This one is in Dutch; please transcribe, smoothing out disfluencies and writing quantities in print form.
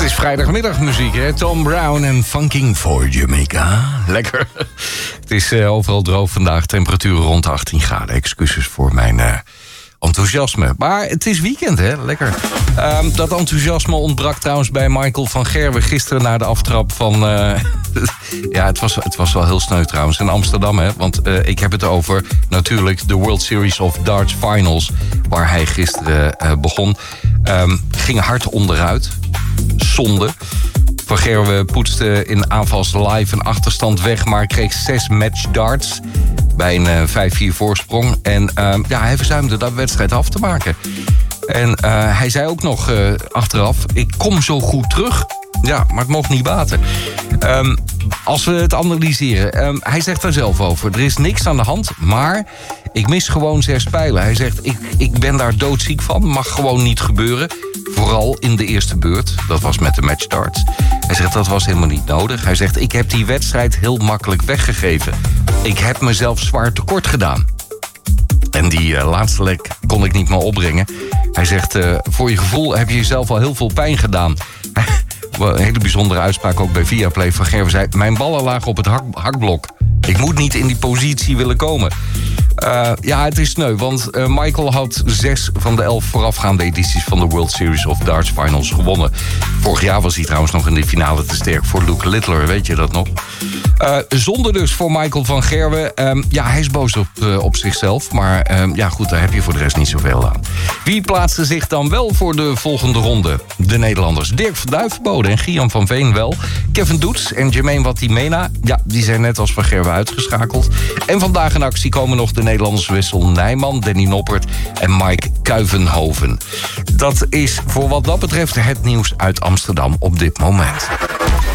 is vrijdagmiddagmuziek, hè? Tom Brown en Funking for Jamaica. Lekker. Het is overal droog vandaag. Temperaturen rond 18 graden. Excuses voor mijn enthousiasme. Maar het is weekend, hè? Lekker. Dat enthousiasme ontbrak trouwens bij Michael van Gerwen gisteren na de aftrap van... ja, het was wel heel sneu trouwens in Amsterdam, hè? Want ik heb het over natuurlijk de World Series of Darts Finals... waar hij gisteren begon. Ging hard onderuit. Zonde. Van Gerwen poetste in aanvals live een achterstand weg... maar kreeg 6 match darts bij een 5-4 voorsprong. En hij verzuimde dat wedstrijd af te maken. En hij zei ook nog achteraf... ik kom zo goed terug. Ja, maar het mocht niet baten. Als we het analyseren... hij zegt er zelf over. Er is niks aan de hand, maar... ik mis gewoon 6 pijlen. Hij zegt, ik ben daar doodziek van. Mag gewoon niet gebeuren. Vooral in de eerste beurt. Dat was met de match darts. Hij zegt, dat was helemaal niet nodig. Hij zegt, ik heb die wedstrijd heel makkelijk weggegeven. Ik heb mezelf zwaar tekort gedaan. En die laatste lek kon ik niet meer opbrengen. Hij zegt, voor je gevoel heb je jezelf al heel veel pijn gedaan. Een hele bijzondere uitspraak ook bij Viaplay. Van Gerwen zei, mijn ballen lagen op het hakblok. Ik moet niet in die positie willen komen. Ja, het is sneu, want Michael had 6 van de 11 voorafgaande edities... van de World Series of Darts Finals gewonnen. Vorig jaar was hij trouwens nog in de finale te sterk voor Luke Littler, weet je dat nog? Zonde dus voor Michael van Gerwen. Ja, hij is boos op zichzelf, maar ja goed, daar heb je voor de rest niet zoveel aan. Wie plaatste zich dan wel voor de volgende ronde? De Nederlanders Dirk van Duivenbode en Gian van Veen wel. Kevin Doets en Jermaine Watimena, ja, die zijn net als van Gerwen uitgeschakeld. En vandaag in actie komen nog de Nederlanders Wessel Nijman, Danny Noppert en Mike Kuivenhoven. Dat is voor wat dat betreft het nieuws uit Amsterdam op dit moment.